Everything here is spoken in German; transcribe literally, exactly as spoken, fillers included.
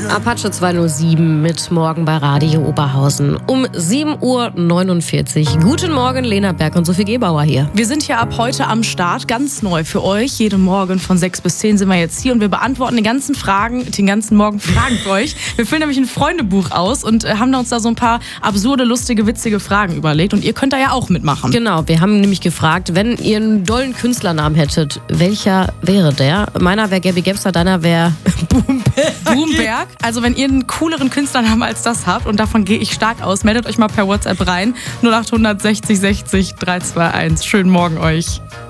Apache zweihundertsieben mit Morgen bei Radio Oberhausen um sieben Uhr neunundvierzig. Guten Morgen, Lena Berg und Sophie Gebauer hier. Wir sind hier ab heute am Start, ganz neu für euch. Jeden Morgen von sechs bis zehn sind wir jetzt hier und wir beantworten den ganzen Fragen, den ganzen Morgen Fragen für euch. Wir füllen nämlich ein Freundebuch aus und haben uns da so ein paar absurde, lustige, witzige Fragen überlegt und ihr könnt da ja auch mitmachen. Genau, wir haben nämlich gefragt, wenn ihr einen dollen Künstlernamen hättet, welcher wäre der? Meiner wäre Gabby Gebster, deiner wäre Boomberg. Boomberg. Also wenn ihr einen cooleren Künstlernamen als das habt und davon gehe ich stark aus, meldet euch mal per WhatsApp rein. null acht sechzig sechzig drei zwei eins. Schönen Morgen euch.